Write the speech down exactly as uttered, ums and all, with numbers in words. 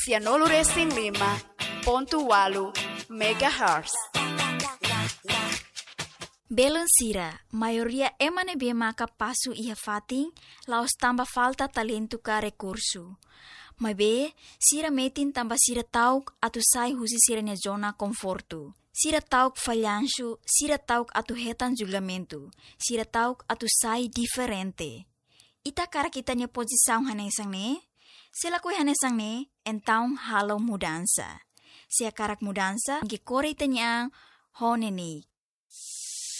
Sianolo Racing lima ponto walu megahertz. Belon sira, maioria emane be maka pasu ia fating, laos tamba falta talento ka recurso. Mas be, sira metin tamba sira tauk atu sai husi sira nya zona conforto. Sira tauk falhanço, sira tauk atu retan julgamento, sira tauk atu sai diferente. Ita cara kita nya posição hanesang ne? Se lakoi hanesang ne, então halo mudança. Se a karak mudança, que kore itanya honeni,